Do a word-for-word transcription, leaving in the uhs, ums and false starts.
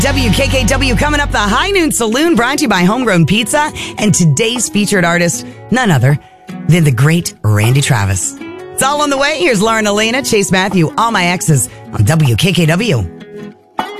W K K W coming up, the High Noon Saloon, brought to you by Homegrown Pizza, and today's featured artist, none other than the great Randy Travis. It's all on the way. Here's Lauren Elena, Chase Matthew, All My Exes on W K K W.